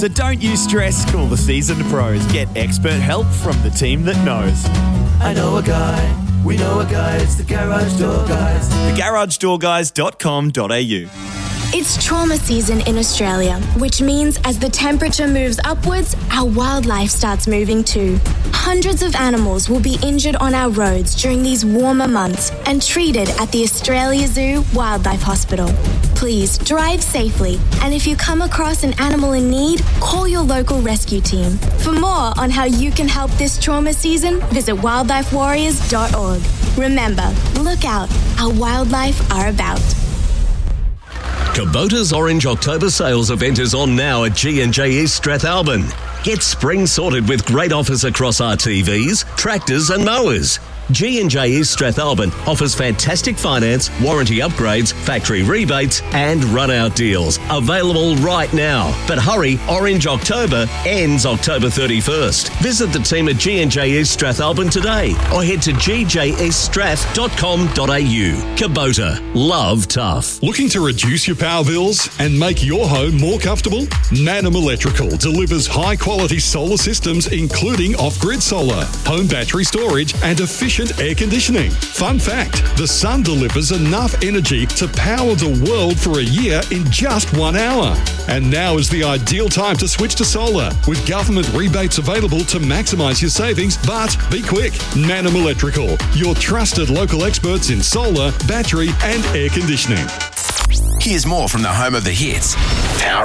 So don't you stress, call the seasoned pros. Get expert help from the team that knows. I know a guy, we know a guy, it's the Garage Door Guys. TheGarageDoorGuys.com.au. It's trauma season in Australia, which means as the temperature moves upwards, our wildlife starts moving too. Hundreds of animals will be injured on our roads during these warmer months and treated at the Australia Zoo Wildlife Hospital. Please drive safely, and if you come across an animal in need, call your local rescue team. For more on how you can help this trauma season, visit wildlifewarriors.org. Remember, look out, our wildlife are about. Kubota's Orange October sales event is on now at G&J East Strathalbyn. Get spring sorted with great offers across RTVs, tractors and mowers. G&J East Strathalbyn offers fantastic finance, warranty upgrades, factory rebates and run-out deals. Available right now. But hurry, Orange October ends October 31st. Visit the team at G&J East Strathalbyn today or head to gjeaststrath.com.au. Kubota. Love tough. Looking to reduce your power bills and make your home more comfortable? Manum Electrical delivers high-quality solar systems including off-grid solar, home battery storage and efficient air conditioning. Fun fact, the sun delivers enough energy to power the world for a year in just 1 hour. And now is the ideal time to switch to solar, with government rebates available to maximise your savings. But be quick, Manum Electrical, your trusted local experts in solar, battery and air conditioning. Here's more from the home of the hits.